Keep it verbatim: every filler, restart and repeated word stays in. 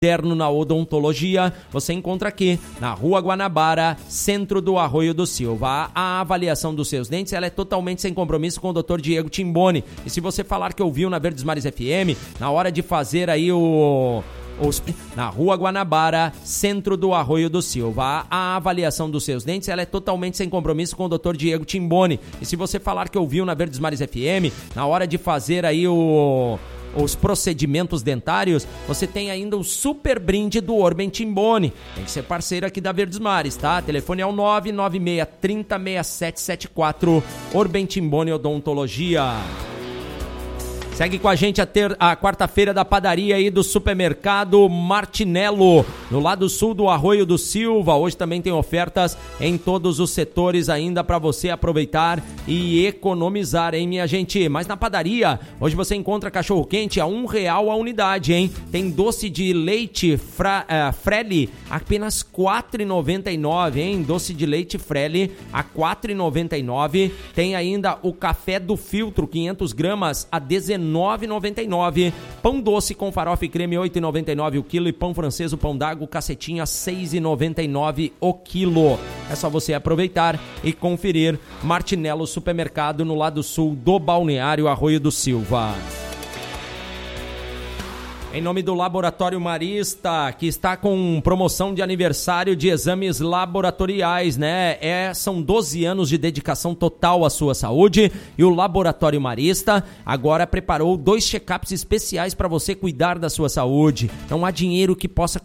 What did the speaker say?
Interno na odontologia, você encontra aqui na Rua Guanabara, centro do Arroio do Silva. A avaliação dos seus dentes ela é totalmente sem compromisso com o doutor Diego Timboni. E se você falar que ouviu na Verdes Mares F M, na hora de fazer aí o... na Rua Guanabara, centro do Arroio do Silva. A avaliação dos seus dentes ela é totalmente sem compromisso com o doutor Diego Timboni. E se você falar que ouviu na Verdes Mares F M, na hora de fazer aí o... os procedimentos dentários, você tem ainda o super brinde do Orben Timboni. Tem que ser parceiro aqui da Verdes Mares, tá? Telefone é o nove nove seis, trinta, sessenta e sete setenta e quatro. Orben Timboni Odontologia. Segue com a gente a, ter, a quarta-feira da padaria aí do supermercado Martinello, no lado sul do Arroio do Silva. Hoje também tem ofertas em todos os setores ainda para você aproveitar e economizar, hein, minha gente? Mas na padaria, hoje você encontra cachorro-quente a um real a unidade, hein? Tem doce de leite fra, uh, Freli a apenas quatro reais e noventa e nove centavos, hein? Doce de leite Freli a quatro reais e noventa e nove centavos. Tem ainda o café do filtro, quinhentas gramas a dezenove reais e noventa e nove centavos. Pão doce com farofa e creme, oito reais e noventa e nove centavos o quilo. E pão francês, o pão d'água, cacetinha, seis reais e noventa e nove centavos o quilo. É só você aproveitar e conferir. Martinello Supermercado, no lado sul do Balneário Arroio do Silva. Em nome do Laboratório Marista, que está com promoção de aniversário de exames laboratoriais, né? É, são doze anos de dedicação total à sua saúde e o Laboratório Marista agora preparou dois check-ups especiais para você cuidar da sua saúde. Não há dinheiro que possa